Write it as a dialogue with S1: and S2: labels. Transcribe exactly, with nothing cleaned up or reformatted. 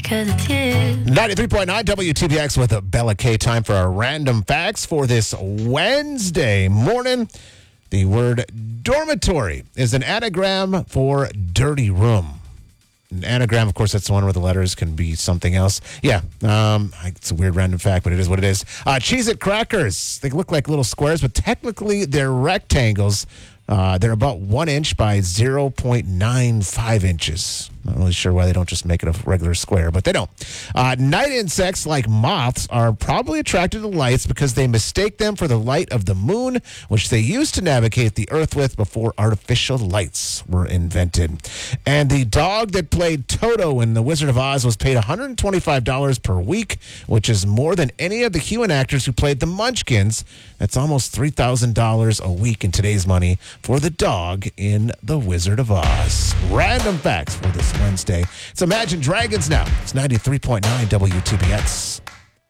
S1: 'cause it's you.
S2: ninety-three point nine W T B X with Bella K. Time for our random facts for this Wednesday morning. The word dormitory is an anagram for dirty room. An anagram, of course, that's the one where the letters can be something else. Yeah, um, it's a weird random fact, but it is what it is. Uh, Cheez-It crackers. They look like little squares, but technically they're rectangles. Uh, they're about one inch by zero point nine five inches. Not really sure why they don't just make it a regular square, but they don't. Uh, night insects like moths are probably attracted to lights because they mistake them for the light of the moon, which they used to navigate the earth with before artificial lights were invented. And the dog that played Toto in The Wizard of Oz was paid one hundred twenty-five dollars per week, which is more than any of the human actors who played the Munchkins. That's almost three thousand dollars a week in today's money for the dog in The Wizard of Oz. Random facts for this Wednesday. It's Imagine Dragons now. It's ninety-three point nine W T B X.